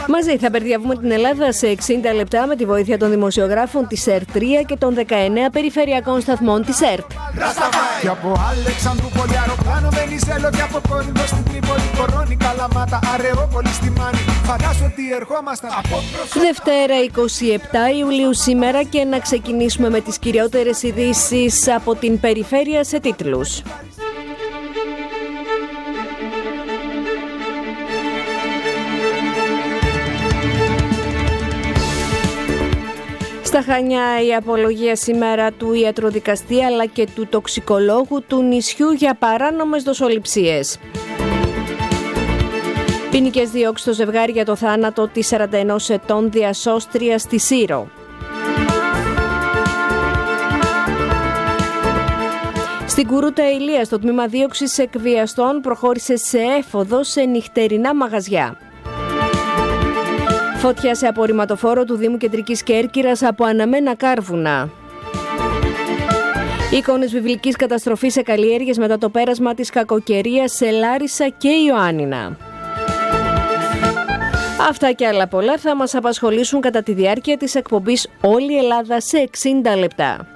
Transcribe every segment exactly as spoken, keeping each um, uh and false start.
Μαζί θα περδιαβούμε την Ελλάδα σε εξήντα λεπτά με τη βοήθεια των δημοσιογράφων της ΕΡΤ τρία και των δεκαεννέα περιφερειακών σταθμών της ΕΡΤ. Και από Αλεξανδρούπολη αεροπλάνο Βενιζέλο και από Κόρινθο στην Τρίπολη, Κορώνη, Καλαμάτα, Αρεόπολη στη Μάνη. Φαντάσου ότι ερχόμασταν από προσωπικά. Δευτέρα εικοστή εβδόμη Ιουλίου σήμερα και να ξεκινήσουμε με τις κυριότερες ειδήσεις από την περιφέρεια σε τίτλους. Στα Χανιά η απολογία σήμερα του ιατροδικαστή αλλά και του τοξικολόγου του νησιού για παράνομες δοσοληψίες. Ποινικές διώξεις στο ζευγάρι για το θάνατο της σαράντα ενός ετών διασώστριας στη Σύρο. Στην Κουρούτα Ηλίας το τμήμα δίωξης εκβιαστών προχώρησε σε έφοδο σε νυχτερινά μαγαζιά. Φωτιά σε απορριμματοφόρο του Δήμου Κεντρικής Κέρκυρας από αναμένα κάρβουνα. Εικόνες βιβλικής καταστροφής σε καλλιέργειες μετά το πέρασμα της κακοκαιρίας σε Λάρισα και Ιωάννινα. Αυτά και άλλα πολλά θα μας απασχολήσουν κατά τη διάρκεια της εκπομπής Όλη η Ελλάδα σε εξήντα λεπτά.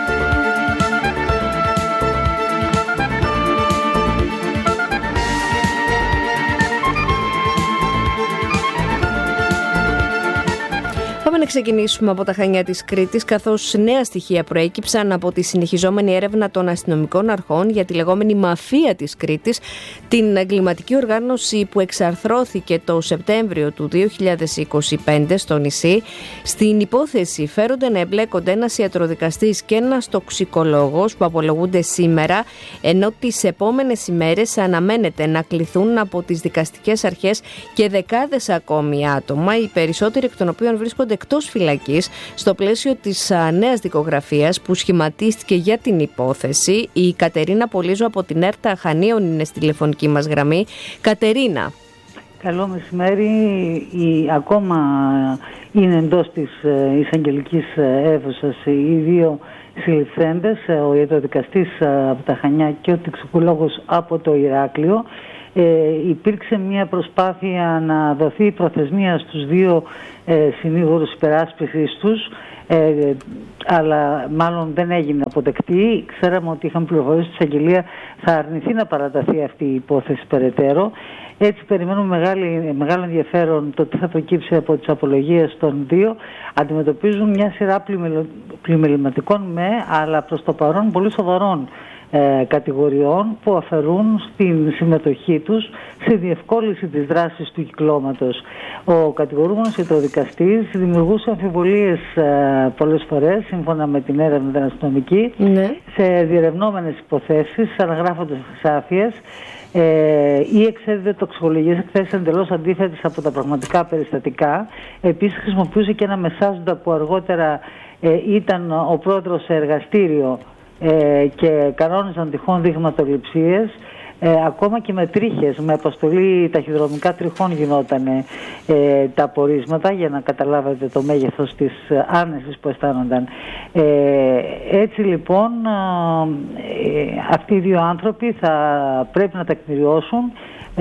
Πάμε να ξεκινήσουμε από τα Χανιά της Κρήτης, καθώς νέα στοιχεία προέκυψαν από τη συνεχιζόμενη έρευνα των αστυνομικών αρχών για τη λεγόμενη μαφία της Κρήτης, την εγκληματική οργάνωση που εξαρθρώθηκε το Σεπτέμβριο του δύο χιλιάδες είκοσι πέντε στο νησί. Στην υπόθεση φέρονται να εμπλέκονται ένας ιατροδικαστής και ένας τοξικολόγος που απολογούνται σήμερα, ενώ τις επόμενες ημέρες αναμένεται να κληθούν από τις δικαστικές αρχές και δεκάδες ακόμη άτομα, οι περισσότεροι εκ των οποίων βρίσκονται εκτός φυλακής στο πλαίσιο της νέας δικογραφίας που σχηματίστηκε για την υπόθεση. Η Κατερίνα Πολύζου από την ΕΡΤ Χανίων είναι στη τηλεφωνική μας γραμμή. Κατερίνα. Καλό μεσημέρι. Η, ακόμα είναι εντός της εισαγγελικής αίθουσας οι δύο συλληφθέντες, ο ιατροδικαστής από τα Χανιά και ο τοξικολόγος από το Ηράκλειο. Ε, υπήρξε μια προσπάθεια να δοθεί προθεσμία στους δύο ε, συνήγορους υπεράσπισης τους, ε, αλλά μάλλον δεν έγινε αποδεκτή. Ξέραμε ότι είχαν πληροφορήσει ότι η εισαγγελία θα αρνηθεί να παραταθεί αυτή η υπόθεση περαιτέρω. Έτσι περιμένουμε μεγάλη, μεγάλο ενδιαφέρον το τι θα προκύψει από τις απολογίες των δύο. Αντιμετωπίζουν μια σειρά πλημεληματικών με, αλλά προς το παρόν πολύ σοβαρών Ε, κατηγοριών που αφαιρούν στην συμμετοχή τους στη διευκόλυνση της δράσης του κυκλώματος. Ο κατηγορούμενος ιατροδικαστής δημιουργούσε αμφιβολίες ε, πολλές φορές, σύμφωνα με την έρευνα την αστυνομική, ναι. σε διερευνόμενες υποθέσεις, αναγράφοντας ασάφειες ε, ή εξέδιδε τοξικολογικές εκθέσεις εντελώς αντίθετες από τα πραγματικά περιστατικά. Επίσης χρησιμοποιούσε και ένα μεσάζοντα που αργότερα ε, ήταν ο πρόεδρος σε εργαστήριο Ε, και κανόνιζαν τυχόν δειγματοληψίες, ε, ακόμα και με τρίχες, με αποστολή ταχυδρομικά τριχών γινόταν ε, τα απορίσματα για να καταλάβετε το μέγεθος της ε, άνεσης που αισθάνονταν. Ε, έτσι λοιπόν ε, αυτοί οι δύο άνθρωποι θα πρέπει να τεκμηριώσουν ε,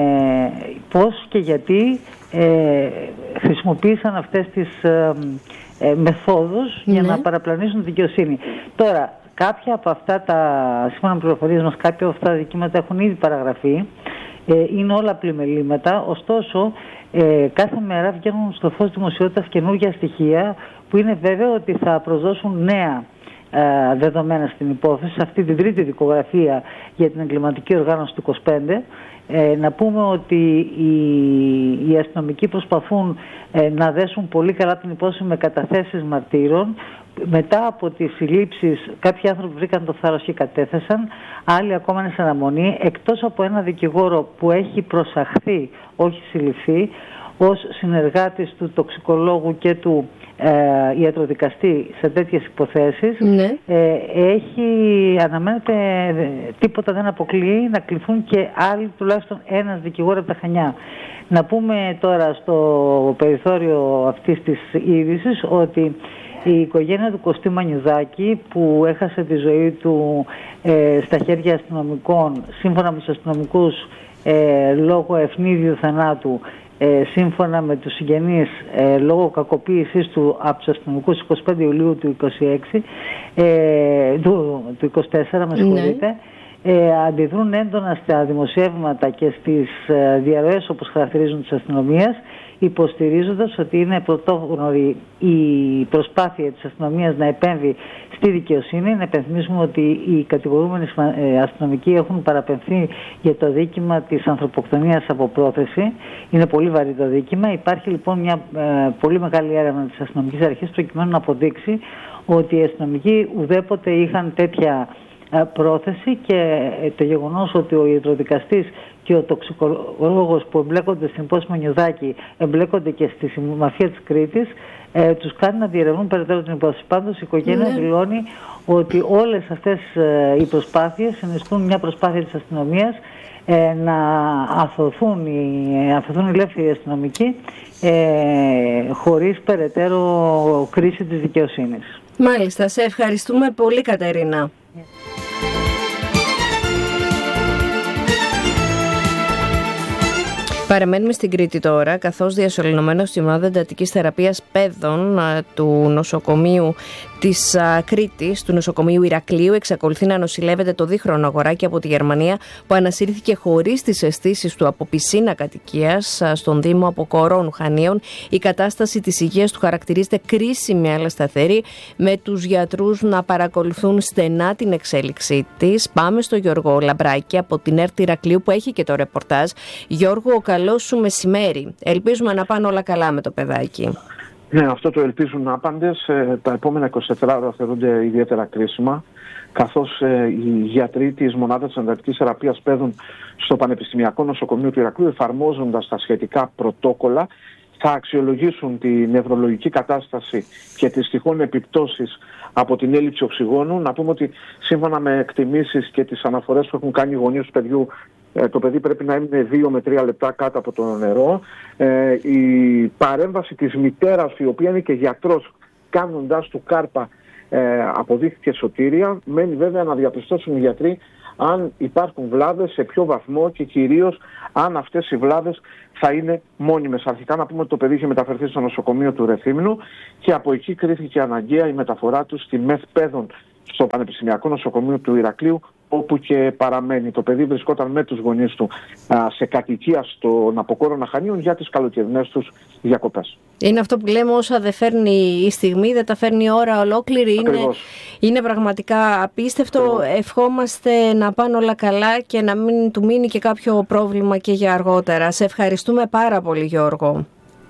πώς και γιατί ε, χρησιμοποίησαν αυτές τις ε, ε, μεθόδους για ναι. να παραπλανήσουν τη δικαιοσύνη. Τώρα, κάποια από αυτά τα, σύμφωνα με πληροφορίες μας, κάποια από αυτά τα δικήματα έχουν ήδη παραγραφεί, ε, είναι όλα πλημελήματα, ωστόσο ε, κάθε μέρα βγαίνουν στο φως δημοσιότητας καινούργια στοιχεία που είναι βέβαιο ότι θα προσδώσουν νέα ε, δεδομένα στην υπόθεση, σε αυτή την τρίτη δικογραφία για την εγκληματική οργάνωση του είκοσι πέντε. Ε, να πούμε ότι οι, οι αστυνομικοί προσπαθούν ε, να δέσουν πολύ καλά την υπόθεση με καταθέσεις μαρτύρων. Μετά από τις συλλήψεις κάποιοι άνθρωποι βρήκαν το θάρρος και κατέθεσαν, άλλοι ακόμα είναι σε αναμονή, εκτός από ένα δικηγόρο που έχει προσαχθεί, όχι συλληφθεί, ως συνεργάτης του τοξικολόγου και του ε, ιατροδικαστή σε τέτοιες υποθέσεις. Ναι. ε, έχει, αναμένεται, τίποτα δεν αποκλείει να κληθούν και άλλοι, τουλάχιστον ένας δικηγόρος από τα Χανιά. Να πούμε τώρα στο περιθώριο αυτής της είδησης ότι η οικογένεια του Κωστή Μανιουδάκη, που έχασε τη ζωή του ε, στα χέρια αστυνομικών, σύμφωνα με τους αστυνομικούς, ε, λόγω ευνίδιου θανάτου, ε, σύμφωνα με τους συγγενείς ε, λόγω κακοποίησης του από τους αστυνομικούς εικοστή πέμπτη Ιουλίου του είκοσι έξι, ε, του, του είκοσι τέσσερα, με συγχωρείτε, ναι. Ε, αντιδρούν έντονα στα δημοσιεύματα και στις ε, διαρροές όπως χαρακτηρίζουν της αστυνομίας, υποστηρίζοντας ότι είναι πρωτόγνωρη η προσπάθεια της αστυνομίας να επέμβει στη δικαιοσύνη. Να επενθυμίσουμε ότι οι κατηγορούμενοι αστυνομικοί έχουν παραπεμφθεί για το δίκημα της ανθρωποκτονίας από πρόθεση. Είναι πολύ βαρύ το δίκημα. Υπάρχει λοιπόν μια ε, πολύ μεγάλη έρευνα της αστυνομικής αρχής προκειμένου να αποδείξει ότι οι αστυνομικοί ουδέποτε είχαν τέτοια πρόθεση, και το γεγονός ότι ο ιατροδικαστής και ο τοξικολόγος που εμπλέκονται στην υπόθεση Μανιουδάκη εμπλέκονται και στη μαφία της Κρήτης, ε, τους κάνει να διερευνούν περαιτέρω την υπόθεση. Πάντως η οικογένεια ναι. δηλώνει ότι όλες αυτές ε, οι προσπάθειες συνιστούν μια προσπάθεια της αστυνομίας ε, να αθωθούν οι, αθωθούν οι ελεύθεροι αστυνομικοί ε, χωρίς περαιτέρω κρίση της δικαιοσύνης. Μάλιστα, σε ευχαριστούμε πολύ, Κατερίνα. Παραμένουμε στην Κρήτη τώρα, καθώς διασωληνωμένος στη ομάδα εντατικής θεραπείας παιδών του νοσοκομείου της Κρήτης, του νοσοκομείου Ηρακλείου, εξακολουθεί να νοσηλεύεται το δίχρονο αγοράκι από τη Γερμανία που ανασύρθηκε χωρίς τις αισθήσεις του από πισίνα κατοικίας στον Δήμο Αποκορώνου Χανίων. Η κατάσταση της υγείας του χαρακτηρίζεται κρίσιμη αλλά σταθερή, με τους γιατρούς να παρακολουθούν στενά την εξέλιξή της. Πάμε στο Γιώργο Λαμπράκη από την ΕΡΤ Ηρακλείου που έχει και το ρεπορτάζ. Γιώργο, καλό σου μεσημέρι. Ελπίζουμε να πάνε όλα καλά με το παιδάκι. Ναι, αυτό το ελπίζουν άπαντες. Ε, τα επόμενα είκοσι τέσσερις ώρα θεωρούνται ιδιαίτερα κρίσιμα, καθώς ε, οι γιατροί της μονάδας εντατικής θεραπείας παιδών στο Πανεπιστημιακό Νοσοκομείο του Ηρακλείου, εφαρμόζοντας τα σχετικά πρωτόκολλα, θα αξιολογήσουν τη νευρολογική κατάσταση και τις τυχόν επιπτώσεις από την έλλειψη οξυγόνου. Να πούμε ότι σύμφωνα με εκτιμήσεις και τις αναφορές που έχουν κάνει οι γονείς του παιδιού, το παιδί πρέπει να είναι δύο με τρία λεπτά κάτω από το νερό. Ε, η παρέμβαση της μητέρας, η οποία είναι και γιατρός, κάνοντας του κάρπα, ε, αποδείχθηκε σωτήρια. Μένει βέβαια να διαπιστώσουν οι γιατροί αν υπάρχουν βλάβες, σε ποιο βαθμό και κυρίως αν αυτές οι βλάβες θα είναι μόνιμες. Αρχικά να πούμε ότι το παιδί είχε μεταφερθεί στο νοσοκομείο του Ρεθύμνου και από εκεί κρίθηκε αναγκαία η μεταφορά του στη ΜΕΘ Παιδών στο Πανεπιστημιακό Νοσοκομείο του Ηρακλείου, όπου και παραμένει. Το παιδί βρισκόταν με τους γονείς του α, σε κατοικία στον Αποκόρονα Χανίων για τις καλοκαιρινές τους διακοπές. Είναι αυτό που λέμε, όσα δεν φέρνει η στιγμή, δεν τα φέρνει η ώρα ολόκληρη. Είναι, είναι πραγματικά απίστευτο. Ακριβώς. Ευχόμαστε να πάνε όλα καλά και να μην του μείνει και κάποιο πρόβλημα και για αργότερα. Σε ευχαριστούμε πάρα πολύ, Γιώργο.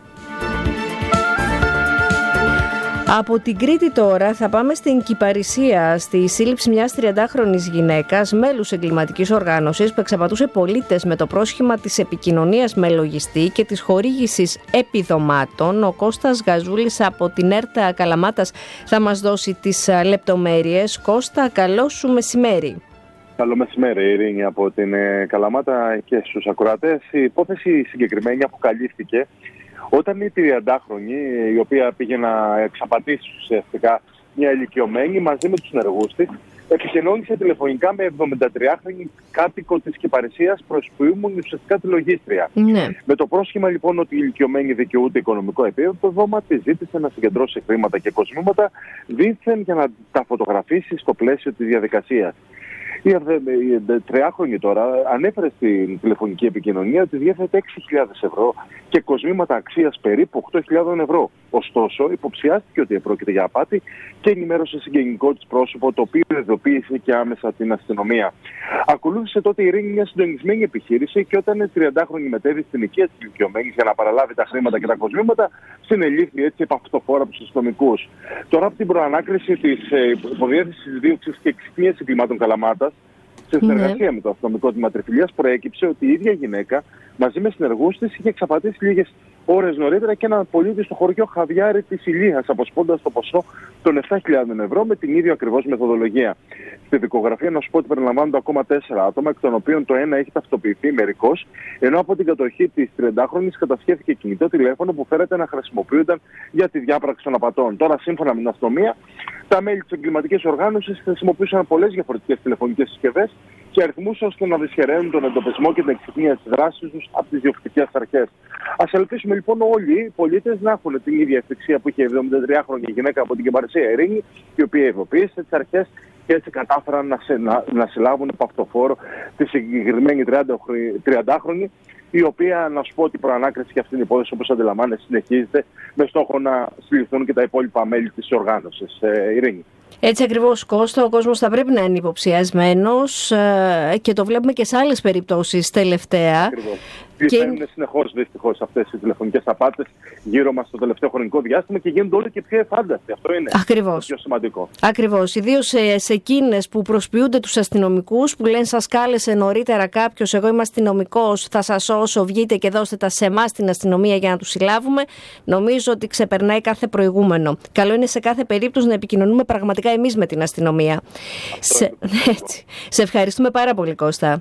Από την Κρήτη τώρα θα πάμε στην Κυπαρισία, στη σύλληψη μιας τριαντάχρονης γυναίκας, μέλους εγκληματικής οργάνωσης που εξαπατούσε πολίτες με το πρόσχημα της επικοινωνίας με λογιστή και της χορήγησης επιδομάτων. Ο Κώστας Γαζούλης από την ΕΡΤ Καλαμάτας θα μας δώσει τις λεπτομέρειες. Κώστα, καλό σου μεσημέρι. Καλό μεσημέρι, Ειρήνη, από την Καλαμάτα και στους ακροατές. Η υπόθεση συγκεκριμένη αποκαλύφθηκε όταν η τριαντάχρονη, η οποία πήγε να εξαπατήσει ουσιαστικά μια ηλικιωμένη, μαζί με τους συνεργούς της, επικοινώνησε τηλεφωνικά με εβδομηντατριάχρονη κάτοικο της Κυπαρισίας, προς που ήμουν ουσιαστικά τη λογίστρια. Ναι. Με το πρόσχημα λοιπόν ότι η ηλικιωμένη δικαιούται οικονομικό επίδομα, τη ζήτησε να συγκεντρώσει χρήματα και κοσμήματα δήθεν για να τα φωτογραφίσει στο πλαίσιο της διαδικασίας. Η τριάχρονη τώρα ανέφερε στην τηλεφωνική επικοινωνία ότι διέθετε έξι χιλιάδες ευρώ και κοσμήματα αξίας περίπου οκτώ χιλιάδες ευρώ. Ωστόσο, υποψιάστηκε ότι πρόκειται για απάτη και ενημέρωσε συγγενικό της πρόσωπο, το οποίο ειδοποίησε και άμεσα την αστυνομία. Ακολούθησε τότε η Ειρήνη μια συντονισμένη επιχείρηση και όταν η τριαντάχρονη μετέβη στην οικία της ηλικιωμένης για να παραλάβει τα χρήματα και τα κοσμήματα, συνελήφθη έτσι επαυτοφόρα από τους αστυνομικούς. Τώρα, από την προανάκριση της υποδιεύθυνσης δίωξης και εξυπνίας εγκλημάτων Καλαμάτας, σε συνεργασία ναι. με το αστυνομικό τμήμα Τριφυλίας, προέκυψε ότι η ίδια γυναίκα μαζί με συνεργούς της είχε εξαπατήσει λίγες ώρες νωρίτερα και έναν πολίτη στο χωριό Χαβιάρη της Ηλίας, αποσπώντας το ποσό των επτά χιλιάδες ευρώ με την ίδια ακριβώς μεθοδολογία. Στη δικογραφία να σου πω ότι περιλαμβάνονται ακόμα τέσσερα άτομα, εκ των οποίων το ένα έχει ταυτοποιηθεί μερικώς, ενώ από την κατοχή της τριαντάχρονης κατασχέθηκε κινητό τηλέφωνο που φέρεται να χρησιμοποιούνταν για τη διάπραξη των απατών. Τώρα, σύμφωνα με την αστυνομία, τα μέλη της εγκληματικής οργάνωσης χρησιμοποιούσαν πολλές διαφορετικές τηλεφωνικές συσκευές και αριθμούς ώστε να δυσχεραίνουν τον εντοπισμό και την εξυπνία της δράσης τους από τις διοκτικές αρχές. Ας ελπίσουμε λοιπόν όλοι οι πολίτες να έχουν την ίδια ευθυξία που είχε η εβδομηντατριάχρονη γυναίκα από την Κεμπαρσία Ειρήνη, η οποία ειδοποίησε τις αρχές και έτσι κατάφεραν να, σε, να, να συλλάβουν από αυτοφόρο τη συγκεκριμένη τριαντάχρονη, η οποία, να σου πω ότι η προανάκριση για αυτήν την υπόθεση, όπως αντιλαμβάνεσαι, συνεχίζεται με στόχο να συλληφθούν και τα υπόλοιπα μέλη της οργάνωσης. Ε, Ειρήνη. Έτσι ακριβώς, Κώστα, ο κόσμος θα πρέπει να είναι υποψιασμένος ε, και το βλέπουμε και σε άλλες περιπτώσεις τελευταία. Ακριβώς. Πληθαίνουν και... συνεχώς δυστυχώς αυτές οι τηλεφωνικές απάτες γύρω μας στο τελευταίο χρονικό διάστημα και γίνονται όλο και πιο εφάνταστοι. Αυτό είναι Ακριβώς. το πιο σημαντικό. Ακριβώς. Ιδίως σε, σε εκείνες που προσποιούνται τους αστυνομικούς, που λένε σας κάλεσε νωρίτερα κάποιος, εγώ είμαι αστυνομικός, θα σας σώσω, βγείτε και δώστε τα σε εμάς την αστυνομία για να τους συλλάβουμε. Νομίζω ότι ξεπερνάει κάθε προηγούμενο. Καλό είναι σε κάθε περίπτωση να επικοινωνούμε πραγματικά εμείς με την αστυνομία. Σε... Έτσι. Σε ευχαριστούμε πάρα πολύ, Κώστα.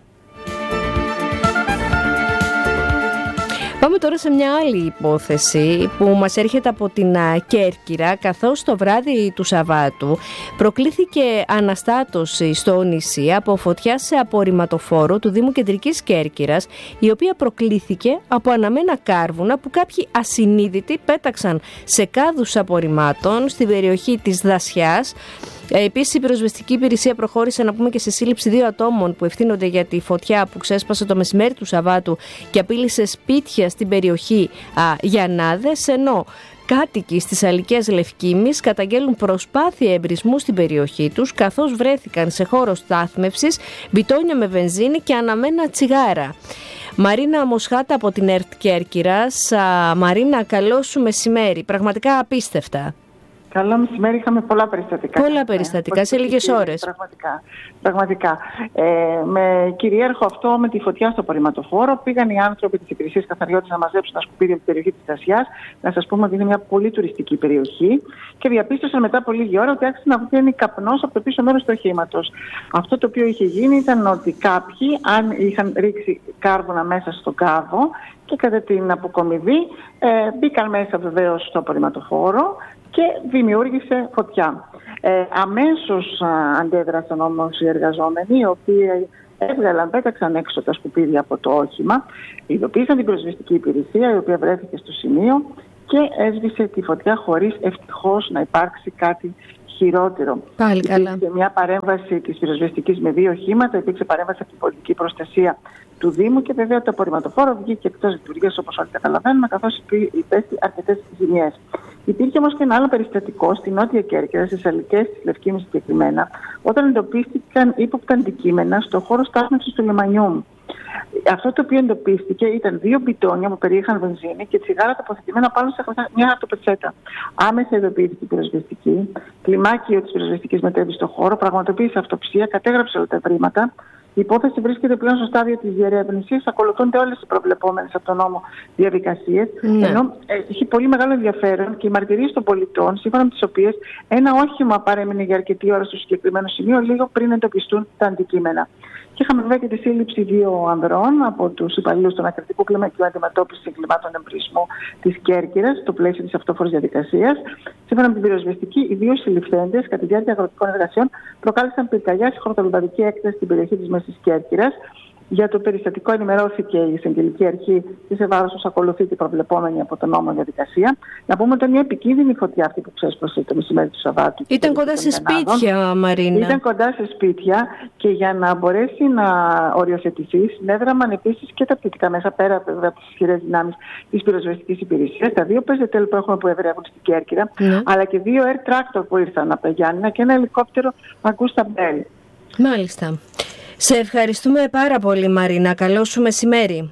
Πάμε τώρα σε μια άλλη υπόθεση που μας έρχεται από την Κέρκυρα, καθώς το βράδυ του Σαββάτου προκλήθηκε αναστάτωση στο νησί από φωτιά σε απορριμματοφόρο του Δήμου Κεντρικής Κέρκυρας, η οποία προκλήθηκε από αναμένα κάρβουνα που κάποιοι ασυνείδητοι πέταξαν σε κάδους απορριμμάτων στην περιοχή της Δασιάς. Επίσης, η πυροσβεστική υπηρεσία προχώρησε να πούμε και σε σύλληψη δύο ατόμων που ευθύνονται για τη φωτιά που ξέσπασε το μεσημέρι του Σαββάτου και απείλησε σπίτια στην περιοχή α, Γιαννάδες, ενώ κάτοικοι στις Αλικές Λευκήμης καταγγέλουν προσπάθεια εμπρισμού στην περιοχή τους, καθώς βρέθηκαν σε χώρο στάθμευσης μπιτόνια με βενζίνη και αναμένα τσιγάρα. Μαρίνα Μοσχάτα από την ΕΡΤ Κέρκυρας. Α, Μαρίνα, καλό σου μεσημέρι. Πραγματικά απίστευτα. Καλό μεσημέρι, είχαμε πολλά περιστατικά. Πολλά περιστατικά, σε λίγες ώρες. Πραγματικά. πραγματικά. Ε, με κυρίαρχο αυτό, με τη φωτιά στο απορριμματοφόρο, πήγαν οι άνθρωποι της υπηρεσίας καθαριότητας να μαζέψουν τα σκουπίδια από την περιοχή της Δασιάς. Να σας πούμε ότι είναι μια πολύ τουριστική περιοχή. Και διαπίστωσαν μετά από λίγη ώρα ότι άρχισε να βγαίνει καπνός από το πίσω μέρος του οχήματος. Αυτό το οποίο είχε γίνει ήταν ότι κάποιοι, αν είχαν ρίξει κάρβουνα μέσα στον κάδο και κατά την αποκομιδή, ε, μπήκαν μέσα βεβαίως στο απορριμματοφόρο και δημιούργησε φωτιά. Ε, αμέσως α, αντέδρασαν όμως οι εργαζόμενοι, οι οποίοι έβγαλαν, πέταξαν έξω τα σκουπίδια από το όχημα, ειδοποίησαν την πυροσβεστική υπηρεσία, η οποία βρέθηκε στο σημείο και έσβησε τη φωτιά χωρίς ευτυχώς να υπάρξει κάτι χειρότερο. Πάλι καλά. Υπήρξε μια παρέμβαση της πυροσβεστικής με δύο οχήματα, υπήρξε παρέμβαση από την πολιτική προστασία του Δήμου και βέβαια το απορριμματοφόρο βγήκε εκτός λειτουργίας, όπως όλοι καταλαβαίνουμε, καθώς υπέστη αρκετές ζημιές. Υπήρχε όμως και ένα άλλο περιστατικό στη Νότια Κέρκυρα, στις Αλικές της Λευκήμης συγκεκριμένα, όταν εντοπίστηκαν ύποπτα αντικείμενα στο χώρο στάθμευσης του λιμανιού. Αυτό το οποίο εντοπίστηκε ήταν δύο μπιτόνια που περιείχαν βενζίνη και τσιγάρα τοποθετημένα πάνω σε μια αυτοπετσέτα. Άμεσα ειδοποιήθηκε η πυροσβεστική. Κλιμάκιο της πυροσβεστικής μετέβη στο χώρο, πραγματοποίησε αυτοψία, κατέγραψε όλα τα ευρήματα. Η υπόθεση βρίσκεται πλέον στο στάδιο της διερεύνησης. Ακολουθούνται όλες οι προβλεπόμενες από τον νόμο διαδικασίες. Ναι. Ενώ έχει πολύ μεγάλο ενδιαφέρον και οι μαρτυρίες των πολιτών, σύμφωνα με τις οποίες ένα όχημα παρέμεινε για αρκετή ώρα στο συγκεκριμένο σημείο, λίγο πριν εντοπιστούν τα αντικείμενα. Και είχαμε βέβαια και τη σύλληψη δύο ανδρών από τους υπαλλήλους του Ανακριτικού Κλιμακίου Αντιμετώπισης Εγκλημάτων Εμπρισμού της Κέρκυρας, στο πλαίσιο της αυτόφορης διαδικασίας. Σύμφωνα με την πυροσβεστική, οι δύο συλληφθέντες κατά τη διάρκεια αγροτικών εργασιών προκάλεσαν πυρκαγιά σε χορτολιβαδική έκταση στην περιοχή της Μέσης Κέρκυρας. Για το περιστατικό ενημερώθηκε η εισαγγελική αρχή της ΕΒΑΡΟΣ ως ακολουθεί την προβλεπόμενη από τον νόμο διαδικασία. Να πούμε ότι ήταν μια επικίνδυνη φωτιά αυτή που ξέσπασε το μεσημέρι του Σαββάτου. Ήταν κοντά σε σπίτια, Μαρίνα. Ήταν κοντά σε σπίτια και για να μπορέσει να οριοθετηθεί, συνέδραμαν επίσης και τα πτυτικά μέσα πέρα βέβαια από τις ισχυρές δυνάμεις της πυροσβεστικής υπηρεσίας. Τα δύο πεζετέλ που έχουμε που ευρεύουν στην Κέρκυρα, ναι, αλλά και δύο air tractor που ήρθαν από τα Γιάννηνα και ένα ελικόπτερο Αγκούστα Μπέλ. Μάλιστα. Σε ευχαριστούμε πάρα πολύ, Μαρίνα. Καλό σου μεσημέρι.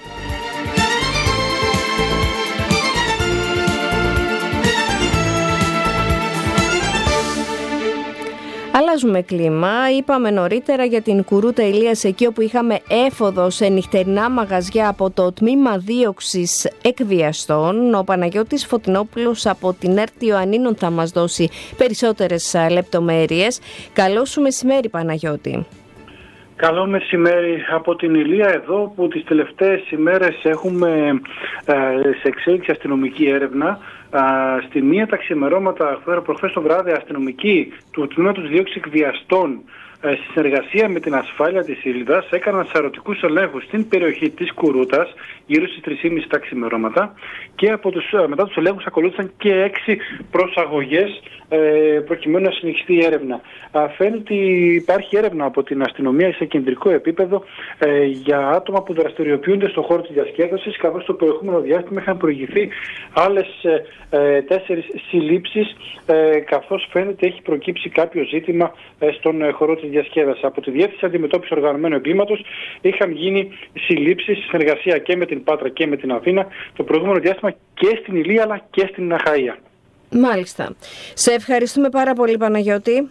Αλλάζουμε κλίμα. Είπαμε νωρίτερα για την Κουρούτα Ηλίας, εκεί όπου είχαμε έφοδο σε νυχτερινά μαγαζιά από το τμήμα δίωξης εκβιαστών. Ο Παναγιώτης Φωτεινόπουλος από την ΕΡΤ Ιωαννίνων θα μας δώσει περισσότερες λεπτομέρειες. Καλό σου μεσημέρι, Παναγιώτη. Καλό μεσημέρι από την Ηλία εδώ, που τις τελευταίες ημέρες έχουμε ε, σε εξέλιξη αστυνομική έρευνα Α, στη μία τα ξημερώματα, προχθές το βράδυ, αστυνομικοί του τμήματος δίωξης εκβιαστών, στη συνεργασία με την ασφάλεια της Ήλιδας, έκαναν σαρωτικούς ελέγχους στην περιοχή της Κουρούτας γύρω στις τρεις και μισή τα ξημερώματα, και από τους, μετά τους ελέγχους ακολούθησαν και έξι προσαγωγές ε, προκειμένου να συνεχιστεί η έρευνα. Α, φαίνεται ότι υπάρχει έρευνα από την αστυνομία σε κεντρικό επίπεδο ε, για άτομα που δραστηριοποιούνται στον χώρο της διασκέδασης, καθώς το προηγούμενο διάστημα είχαν προηγηθεί άλλες ε, τέσσερις συλλήψεις, ε, καθώς φαίνεται έχει προκύψει κάποιο ζήτημα ε, στον ε, χώρο της διασκέδασης. Από τη Διεύθυνση Αντιμετώπισης Οργανωμένου Εγκλήματος είχαν γίνει συλλήψεις σε συνεργασία και με την Πάτρα και με την Αθήνα το προηγούμενο διάστημα και στην Ηλία αλλά και στην Αχαΐα. Μάλιστα. Σε ευχαριστούμε πάρα πολύ, Παναγιώτη.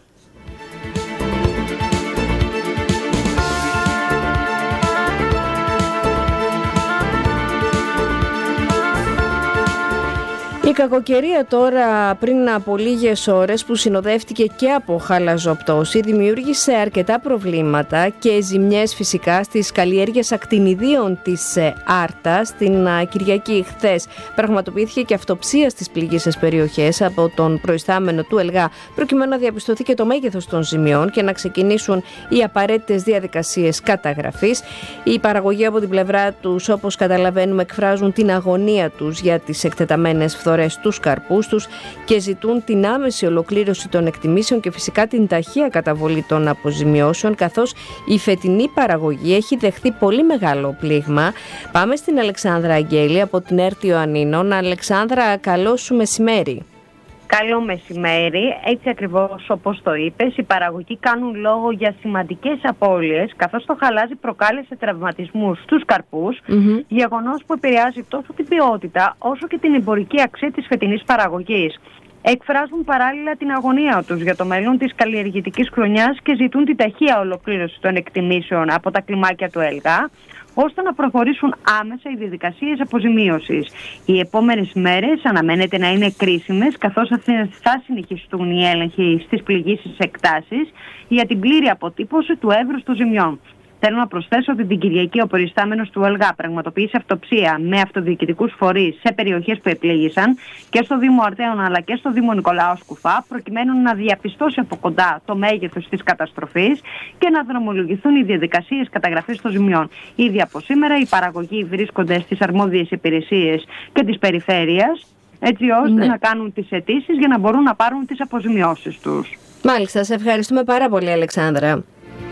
Η κακοκαιρία τώρα πριν από λίγες ώρες, που συνοδεύτηκε και από χαλαζοπτώση, δημιούργησε αρκετά προβλήματα και ζημιές φυσικά στις καλλιέργειες ακτινιδίων της Άρτα. Στην Κυριακή χθες πραγματοποιήθηκε και αυτοψία στις πληγείσες περιοχές από τον προϊστάμενο του ΕΛΓΑ, προκειμένου να διαπιστωθεί και το μέγεθος των ζημιών και να ξεκινήσουν οι απαραίτητες διαδικασίες καταγραφής. Οι παραγωγοί από την πλευρά τους, όπως καταλαβαίνουμε, εκφράζουν την αγωνία τους για τις εκτεταμένες φθορές στους καρπούς τους και ζητούν την άμεση ολοκλήρωση των εκτιμήσεων και φυσικά την ταχεία καταβολή των αποζημιώσεων, καθώς η φετινή παραγωγή έχει δεχθεί πολύ μεγάλο πλήγμα. Πάμε στην Αλεξάνδρα Αγγέλη από την ΕΡΤ Ιωαννίνων. Αλεξάνδρα, καλό σου μεσημέρι. Καλό μεσημέρι. Έτσι ακριβώς όπως το είπες, οι παραγωγοί κάνουν λόγο για σημαντικές απώλειες, καθώς το χαλάζι προκάλεσε τραυματισμούς στους καρπούς, mm-hmm. γεγονός που επηρεάζει τόσο την ποιότητα όσο και την εμπορική αξία της φετινής παραγωγής. Εκφράζουν παράλληλα την αγωνία τους για το μέλλον της καλλιεργητικής χρονιάς και ζητούν την ταχεία ολοκλήρωση των εκτιμήσεων από τα κλιμάκια του ΕΛΓΑ, ώστε να προχωρήσουν άμεσα οι διαδικασίες αποζημίωσης. Οι επόμενες μέρες αναμένεται να είναι κρίσιμες, καθώς θα συνεχιστούν οι έλεγχοι στις πληγείσες εκτάσεις για την πλήρη αποτύπωση του εύρους των ζημιών. Θέλω να προσθέσω ότι την Κυριακή ο προϊστάμενος του ΕΛΓΑ πραγματοποίησε αυτοψία με αυτοδιοικητικούς φορείς σε περιοχές που επλήγησαν και στο Δήμο Αρτέων αλλά και στο Δήμο Νικολάου Σκουφά, προκειμένου να διαπιστώσει από κοντά το μέγεθος της καταστροφής και να δρομολογηθούν οι διαδικασίες καταγραφής των ζημιών. Ήδη από σήμερα οι παραγωγοί βρίσκονται στις αρμόδιες υπηρεσίες και της περιφέρειας, έτσι ώστε ναι. να κάνουν τις αιτήσεις για να μπορούν να πάρουν τις αποζημιώσεις τους. Μάλιστα, σε ευχαριστούμε πάρα πολύ, Αλεξάνδρα.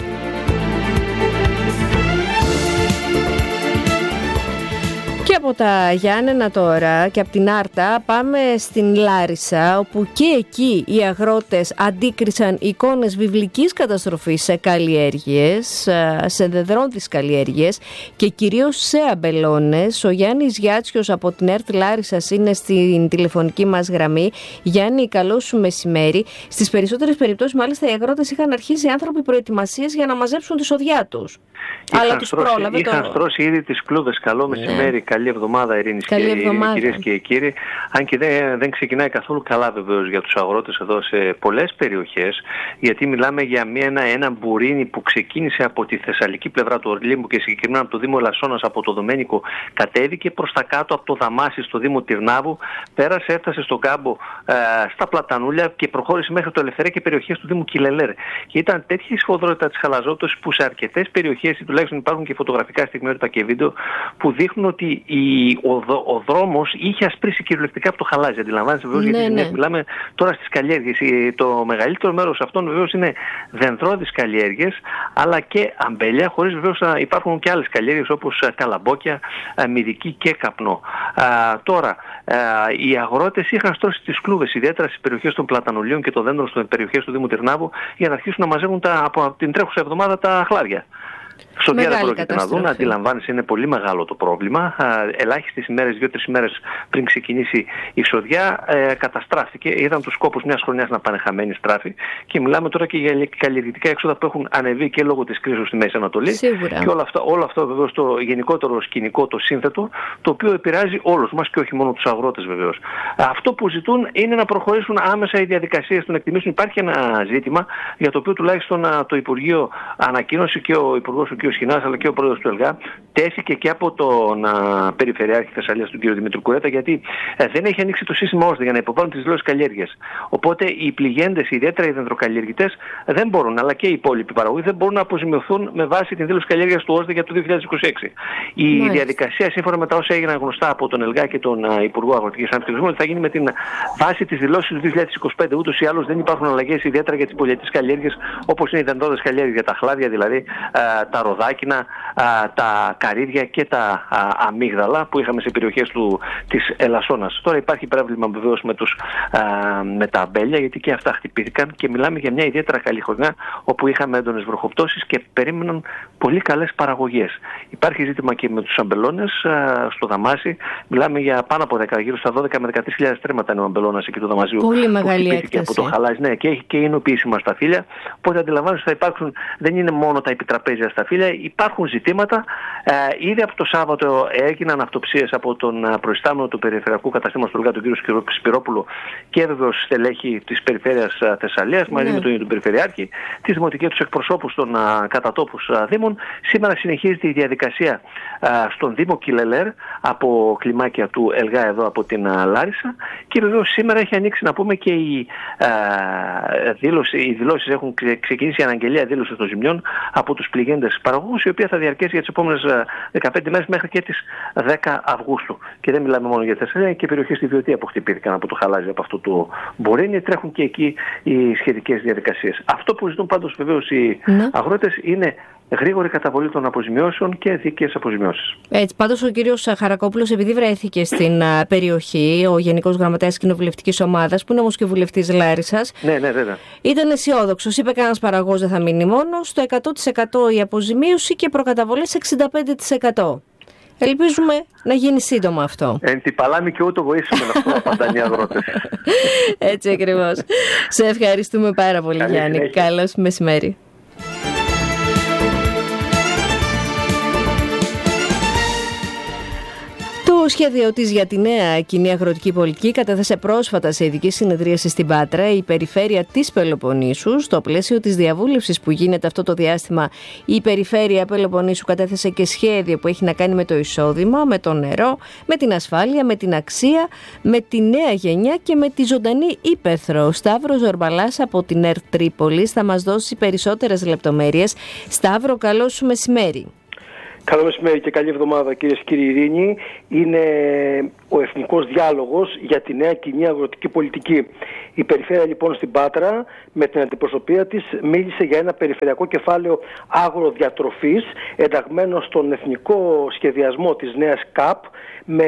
Και από τα Γιάννενα τώρα και από την Άρτα πάμε στην Λάρισα, όπου και εκεί οι αγρότες αντίκρισαν εικόνες βιβλικής καταστροφής σε καλλιέργειες, σε δεδρόντιες καλλιέργειες και κυρίως σε αμπελώνες. Ο Γιάννης Γιάτσιος από την ΕΡΤ Λάρισσας είναι στην τηλεφωνική μας γραμμή. Γιάννη, καλό σου μεσημέρι. Στις περισσότερες περιπτώσεις μάλιστα οι αγρότες είχαν αρχίσει οι άνθρωποι προετοιμασίες για να μαζέψουν τη σοδιά τους. Είχαν Αλλά τους στρώσει, πρόλαβε είχαν το... στρώσει ήδη τις κλούβες. Καλό μεσημέρι, yeah. καλή εβδομάδα, Ειρήνη και κυρίες και κύριοι. Αν και δεν, δεν ξεκινάει καθόλου καλά βεβαίως για τους αγρότες εδώ σε πολλές περιοχές, γιατί μιλάμε για μια, ένα, ένα μπουρίνι που ξεκίνησε από τη θεσσαλική πλευρά του Ορλίμπου και συγκεκριμένα από το Δήμο Λασσόνας, από το Δομένικο, κατέβηκε προς τα κάτω από το Δαμάσι στο Δήμο Τυρνάβου, πέρασε, έφτασε στον κάμπο ε, στα Πλατανούλια και προχώρησε μέχρι το Ελευθερία και περιοχές του Δήμου Κιλελέρ. Και ήταν τέτοια η σφοδρότητα της χαλαζότητας που σε αρκετές περιοχές, τουλάχιστον υπάρχουν και φωτογραφικά στιγμιότυπα και βίντεο, που δείχνουν ότι η, ο, ο δρόμος είχε ασπρίσει κυριολεκτικά από το χαλάζι. Αντιλαμβάνεσαι βεβαίως, ναι, γιατί ναι. μιλάμε τώρα στις καλλιέργειες. Το μεγαλύτερο μέρος αυτών βεβαίως είναι δεντρώδεις καλλιέργειες, αλλά και αμπέλια, χωρίς βεβαίως να υπάρχουν και άλλες καλλιέργειες όπως καλαμπόκια, μυδική και καπνό. Α, τώρα, α, οι αγρότες είχαν στρώσει τις κλούβες, ιδιαίτερα στις περιοχές των Πλατανολίων και των δέντρων στις περιοχές του Δήμου Τυρνάβου, για να αρχίσουν να μαζεύουν τα, από την τρέχουσα εβδομάδα τα χλάδια. Σοδιά δεν πρόκειται να δουν, αντιλαμβάνεσαι, είναι πολύ μεγάλο το πρόβλημα. Ελάχιστες ημέρες, δύο-τρεις ημέρες πριν ξεκινήσει η σοδιά, ε, καταστράφηκε. Είδαν τους σκόπους μιας χρονιάς να πάνε χαμένοι στράφη. Και μιλάμε τώρα και για καλλιεργητικά έξοδα που έχουν ανεβεί και λόγω της κρίσης στη Μέση Ανατολή. Σίγουρα. Και όλα αυτά, όλο αυτό βεβαίως το γενικότερο σκηνικό, το σύνθετο, το οποίο επηρεάζει όλους μας και όχι μόνο τους αγρότες βεβαίως. Αυτό που ζητούν είναι να προχωρήσουν άμεσα οι διαδικασίες των εκτιμήσεων. Υπάρχει ένα ζήτημα για το οποίο τουλάχιστον το Υπουργείο ανακοίνωσε και ο Υπουργός ο κ. κ. Σχοινάς αλλά και ο πρόεδρος του ΕΛΓΑ, τέθηκε και από τον α, Περιφερειάρχη Θεσσαλίας, τον κ. Δημήτρη Κουρέτα, γιατί ε, δεν έχει ανοίξει το σύστημα ΩΣΔΕ για να υποβάλουν τις δηλώσεις καλλιέργειας. Οπότε οι πληγέντες, ιδιαίτερα οι δεντροκαλλιεργητές, δεν μπορούν, αλλά και οι υπόλοιποι παραγωγοί, δεν μπορούν να αποζημιωθούν με βάση την δήλωση καλλιέργειας του ΩΣΔΕ για το δύο χιλιάδες είκοσι έξι. Η Μάλιστα. διαδικασία, σύμφωνα με τα όσα έγιναν γνωστά από τον ΕΛΓΑ και τον α, Υπουργό Αγροτικής Ανάπτυξης, θα γίνει με την βάση της δηλώσης του δύο χιλιάδες είκοσι πέντε. Ούτως ή άλλως δεν υπάρχουν αλλαγές, ιδιαίτερα για τις πολυετήσεις καλλιέργειες, όπως είναι οι δεντρόδες καλλιέργειες για τα χλάδια, δηλαδή α, τα ροδάκινα, α, τα καρύδια και τα α, αμύγδαλα που είχαμε σε περιοχές του, της Ελασσόνας. Τώρα υπάρχει πρόβλημα βεβαίως με, τους, α, με τα αμπέλια, γιατί και αυτά χτυπήθηκαν και μιλάμε για μια ιδιαίτερα καλή χρονιά όπου είχαμε έντονες βροχοπτώσεις και περίμεναν πολύ καλές παραγωγές. Υπάρχει ζήτημα και με τους αμπελώνες α, στο Δαμάσι. Μιλάμε για πάνω από δέκα, γύρω στα δώδεκα με δεκατρείς χιλιάδες τρέμματα είναι ο αμπελώνας εκεί του Δαμασίου. Πολύ μεγάλη έκταση. Από το χαλάζι, ναι, και έχει και εινοποιήσιμα σταφύλια. Οπότε αντιλαμβάνεστε ότι θα υπάρξουν, δεν είναι μόνο τα επιτραπέζια σταφύλια, υπάρχουν ζητήματα. Ε, ήδη από το Σάββατο έγιναν αυτοψίες από τον προϊστάμενο του Περιφερειακού Καταστήματος του ΕΛΓΑ, τον κ. Σπυρόπουλο, και βεβαίως στελέχη της Περιφέρειας Θεσσαλίας, μαζί ναι. με τον, τον Περιφερειάρχη, τη Δημοτική και τους εκπροσώπους των α, κατατόπους α, Δήμων. Σήμερα συνεχίζεται η διαδικασία α, στον Δήμο Κιλελέρ από κλιμάκια του ΕΛΓΑ εδώ από την α, Λάρισα, και βεβαίως σήμερα έχει ανοίξει, να πούμε, και η α, δήλωση, οι δηλώσεις έχουν ξεκινήσει, η αναγγελία δήλωση των ζημιών από τους πληγέντες παραγωγούς, η οποία θα διαρκέσει για τις επόμενες δεκαπέντε μέρες μέχρι και τις δέκα Αυγούστου. Και δεν μιλάμε μόνο για Θεσσαλία, και περιοχές στη Βιωτία που χτυπήθηκαν από το χαλάζι από αυτό το Μπορίνι, τρέχουν και εκεί οι σχετικές διαδικασίες. Αυτό που ζητούν πάντως βεβαίως οι ναι. αγρότες είναι γρήγορη καταβολή των αποζημιώσεων και δίκαιες αποζημιώσεις. Έτσι, πάντως ο κύριος Χαρακόπουλος, επειδή βρέθηκε στην α, περιοχή, ο Γενικός Γραμματέας Κοινοβουλευτικής Ομάδας, που είναι όμως και βουλευτής Λάρισσας, ναι, ναι, βέβαια. ήταν αισιόδοξος. Είπε κανένας παραγωγός δεν θα μείνει μόνος, το εκατό τοις εκατό η αποζημίωση και προκαταβολές εξήντα πέντε τοις εκατό. Ελπίζουμε να γίνει σύντομα αυτό. Εν τη παλάμη και ούτω βοήσουμε να αυτό απαντάνε οι αγρότες. Έτσι ακριβώς. Σε ευχαριστούμε πάρα πολύ, Καλή Γιάννη. Συνέχεια. Καλώς μεσημέρι. Το σχέδιο της για τη νέα κοινή αγροτική πολιτική κατέθεσε πρόσφατα σε ειδική συνεδρίαση στην Πάτρα η Περιφέρεια της Πελοποννήσου. Στο πλαίσιο της διαβούλευσης που γίνεται αυτό το διάστημα, η Περιφέρεια Πελοποννήσου κατέθεσε και σχέδιο που έχει να κάνει με το εισόδημα, με το νερό, με την ασφάλεια, με την αξία, με τη νέα γενιά και με τη ζωντανή ύπαιθρο. Ο Σταύρος Ζορμπαλάς από την ΕΡΤ Τρίπολης θα μας δώσει περισσότερες λεπτομέρειες. Σταύρο, καλό σου μεσημέρι. Καλό μεσημέρι και καλή εβδομάδα, κυρίες και κύριοι. Ειρήνη, είναι ο εθνικός διάλογος για τη νέα κοινή αγροτική πολιτική. Η Περιφέρεια λοιπόν στην Πάτρα με την αντιπροσωπεία της μίλησε για ένα περιφερειακό κεφάλαιο αγροδιατροφής ενταγμένο στον εθνικό σχεδιασμό της νέας ΚΑΠ, με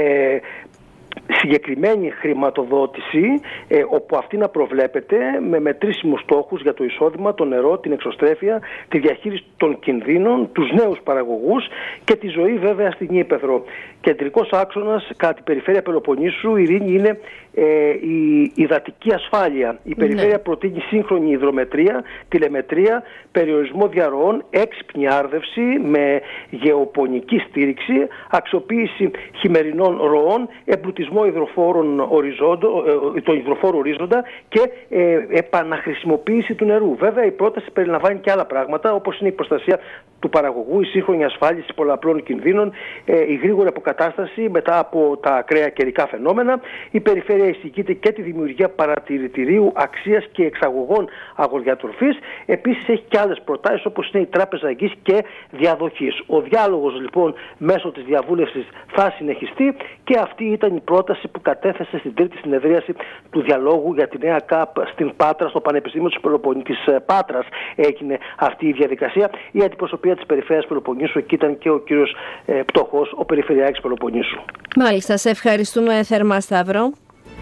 συγκεκριμένη χρηματοδότηση, ε, όπου αυτή να προβλέπεται με μετρήσιμους στόχους για το εισόδημα, το νερό, την εξωστρέφεια, τη διαχείριση των κινδύνων, τους νέους παραγωγούς και τη ζωή βέβαια στην ύπαιθρο. Κεντρικός άξονας κατά την Περιφέρεια Πελοποννήσου, Ειρήνη, είναι ε, η υδατική ασφάλεια. Η Περιφέρεια ναι. προτείνει σύγχρονη υδρομετρία, τηλεμετρία, περιορισμό διαρροών, έξυπνη άρδευση με γεωπονική στήριξη, αξιοποίηση χειμερινών ροών, εμπλουτισμό υδροφόρων οριζόντο, ε, τον υδροφόρο ορίζοντα και ε, επαναχρησιμοποίηση του νερού. Βέβαια η πρόταση περιλαμβάνει και άλλα πράγματα, όπως είναι η προστασία του παραγωγού, η σύγχρονη ασφάλιση πολλαπλών κινδύνων, ε, η γρήγορη αποκατάσταση μετά από τα ακραία καιρικά φαινόμενα. Η Περιφέρεια εισηγείται και τη δημιουργία παρατηρητηρίου αξίας και εξαγωγών αγροδιατροφής. Επίσης έχει και άλλες προτάσεις, όπως είναι η τράπεζα εγγύης και διαδοχής. Ο διάλογος λοιπόν μέσω της διαβούλευσης θα συνεχιστεί και αυτή ήταν η πρόταση που κατέθεσε στην τρίτη συνεδρίαση του διαλόγου για τη νέα ΚΑΠ στην Πάτρα, στο Πανεπιστήμιο της Πελοποννήσου της Πάτρας έγινε αυτή η διαδικασία. Η αντιπροσωπεία της Περιφέρειας Πελοποννήσου, εκεί ήταν και ο κύριος ε, Πτωχός, ο Περιφερειάρχης Πελοποννήσου. Μάλιστα, σε ευχαριστούμε θερμά, Σταύρο.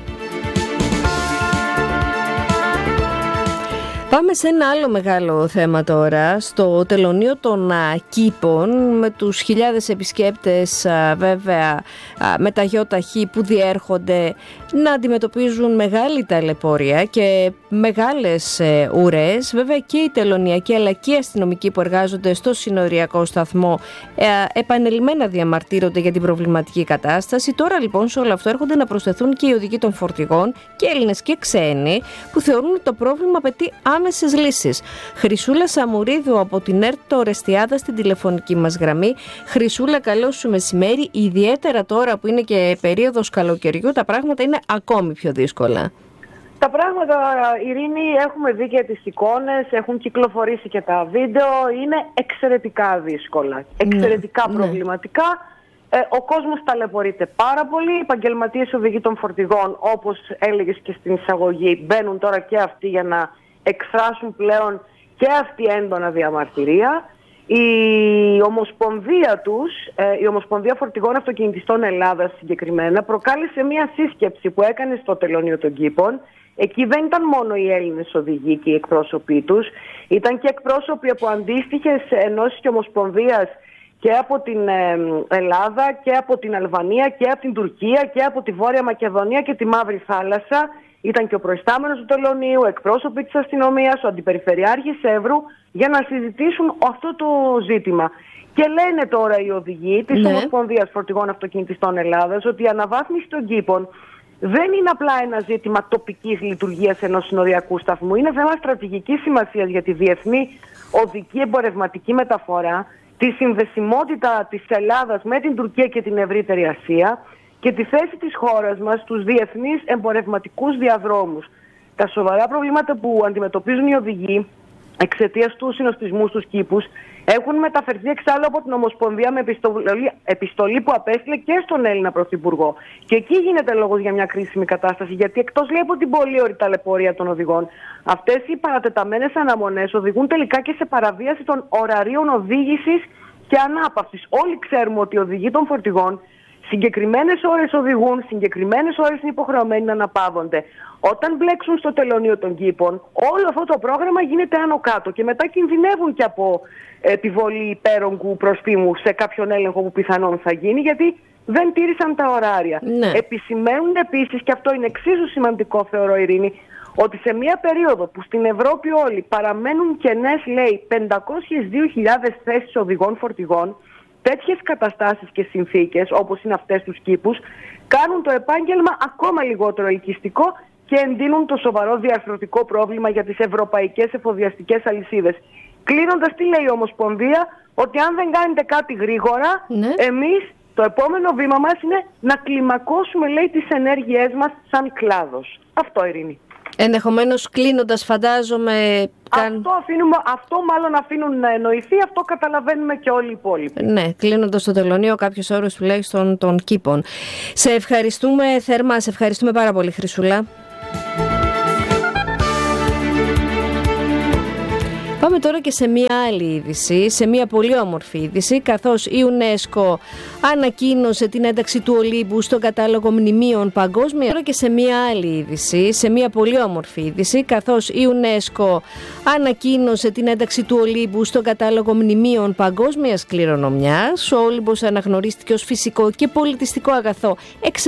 Πάμε σε ένα άλλο μεγάλο θέμα τώρα, στο τελωνείο των α, Κήπων, με τους χιλιάδες επισκέπτες α, βέβαια α, με τα γιοταχή που διέρχονται να αντιμετωπίζουν μεγάλη ταλαιπώρια και μεγάλες ε, ουρές. Βέβαια και οι τελωνιακοί αλλά και οι αστυνομικοί που εργάζονται στο συνοριακό σταθμό ε, επανελειμμένα διαμαρτύρονται για την προβληματική κατάσταση. Τώρα λοιπόν σε όλο αυτό έρχονται να προσθεθούν και οι οδηγοί των φορτηγών, και Έλληνες και ξένοι, που θεωρούν ότι το πρόβλημα απαιτεί άμεσες λύσεις. Χρυσούλα Σαμουρίδου από την ΕΡΤ Ορεστιάδα στην τηλεφωνική μας γραμμή. Χρυσούλα, καλό σου μεσημέρι. Ιδιαίτερα τώρα που είναι και περίοδος καλοκαιριού, τα πράγματα είναι ακόμη πιο δύσκολα. Τα πράγματα, Ειρήνη, έχουμε δει και τις εικόνες, έχουν κυκλοφορήσει και τα βίντεο, είναι εξαιρετικά δύσκολα, εξαιρετικά ναι, προβληματικά. Ναι. Ε, ο κόσμος ταλαιπωρείται πάρα πολύ, οι επαγγελματίες οδηγοί των φορτηγών, όπως έλεγες και στην εισαγωγή, μπαίνουν τώρα και αυτοί για να εκφράσουν πλέον και αυτή έντονα διαμαρτυρία. Η Ομοσπονδία τους, ε, η Ομοσπονδία Φορτηγών Αυτοκινητιστών Ελλάδας συγκεκριμένα, προκάλεσε μια σύσκεψη που έκανε στο Τελωνείο των Κήπων. Εκεί δεν ήταν μόνο οι Έλληνες οδηγοί και οι εκπρόσωποι τους, ήταν και εκπρόσωποι από αντίστοιχες ενώσεις και ομοσπονδίας και από την ε, Ελλάδα και από την Αλβανία και από την Τουρκία και από τη Βόρεια Μακεδονία και τη Μαύρη Θάλασσα. Ήταν και ο προϊστάμενος του Τελωνείου, εκπρόσωποι της αστυνομίας, ο Αντιπεριφερειάρχης Εύρου, για να συζητήσουν αυτό το ζήτημα. Και λένε τώρα οι οδηγοί της ναι. Ομοσπονδίας Φορτηγών Αυτοκινητιστών Ελλάδας ότι η αναβάθμιση των κήπων δεν είναι απλά ένα ζήτημα τοπικής λειτουργίας ενός συνοριακού σταθμού. Είναι θέμα στρατηγικής σημασίας για τη διεθνή οδική εμπορευματική μεταφορά, τη συνδεσιμότητα της Ελλάδας με την Τουρκία και την ευρύτερη Ασία και τη θέση της χώρας μας στους διεθνείς εμπορευματικούς διαδρόμους. Τα σοβαρά προβλήματα που αντιμετωπίζουν οι οδηγοί εξαιτίας του συνοστισμού στους κήπους έχουν μεταφερθεί εξάλλου από την Ομοσπονδία με επιστολή, επιστολή που απέστειλε και στον Έλληνα Πρωθυπουργό. Και εκεί γίνεται λόγος για μια κρίσιμη κατάσταση, γιατί εκτός λέει από την πολύ ωρή ταλαιπωρία των οδηγών, αυτές οι παρατεταμένες αναμονές οδηγούν τελικά και σε παραβίαση των ωραρίων οδήγησης και ανάπαυσης. Όλοι ξέρουμε ότι οι οδηγοί των φορτηγών συγκεκριμένες ώρες οδηγούν, συγκεκριμένες ώρες είναι υποχρεωμένοι να αναπαύονται. Όταν μπλέξουν στο Τελωνείο των Κήπων, όλο αυτό το πρόγραμμα γίνεται άνω κάτω και μετά κινδυνεύουν και από επιβολή υπέρογκου προστίμου σε κάποιον έλεγχο που πιθανόν θα γίνει, γιατί δεν τήρησαν τα ωράρια. Ναι. Επισημαίνουν επίσης, και αυτό είναι εξίσου σημαντικό θεωρώ, Ειρήνη, ότι σε μια περίοδο που στην Ευρώπη όλοι παραμένουν κενές, λέει, πεντακόσιες δύο χιλιάδες θέσεις οδηγών φορτηγών, τέτοιες καταστάσεις και συνθήκες, όπως είναι αυτές τους κήπους, κάνουν το επάγγελμα ακόμα λιγότερο ελκυστικό και εντείνουν το σοβαρό διαρθρωτικό πρόβλημα για τις ευρωπαϊκές εφοδιαστικές αλυσίδες. Κλείνοντας, τι λέει η Ομοσπονδία? Ότι αν δεν κάνετε κάτι γρήγορα, ναι. εμείς το επόμενο βήμα μας είναι να κλιμακώσουμε, λέει, τις ενέργειές μας σαν κλάδος. Αυτό, Ειρήνη. Ενδεχομένως κλείνοντας, φαντάζομαι... Αυτό, αφήνουμε, αυτό μάλλον αφήνουν να εννοηθεί, αυτό καταλαβαίνουμε και όλοι οι υπόλοιποι. Ναι, κλείνοντας το τελωνείο κάποιους όρους τουλάχιστον των κήπων. Σε ευχαριστούμε θερμά, σε ευχαριστούμε πάρα πολύ, Χρυσούλα. Πάμε τώρα και σε μία άλλη είδηση, σε μία πολύ όμορφη είδηση, καθώς η UNESCO ανακοίνωσε την ένταξη του Ολύμπου στον κατάλογο μνημείων παγκόσμια. Τώρα και σε μία άλλη είδηση, σε μία πολύ όμορφη είδηση, καθώς η UNESCO ανακοίνωσε την ένταξη του Ολύμπου στον κατάλογο μνημείων παγκόσμιας κληρονομιάς. Ο Όλυμπος αναγνωρίστηκε ως φυσικό και πολιτιστικό αγαθό